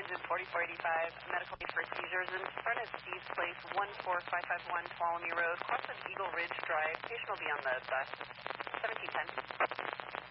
Agent 4485, medical need for seizures in front of Steve's Place, 14551 Tuolumne Road, cross of Eagle Ridge Drive. Patient will be on the bus, 1710.